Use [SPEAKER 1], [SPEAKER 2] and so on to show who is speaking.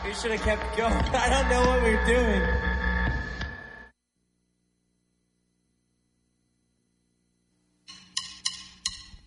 [SPEAKER 1] We should have kept going. I don't know what we're doing.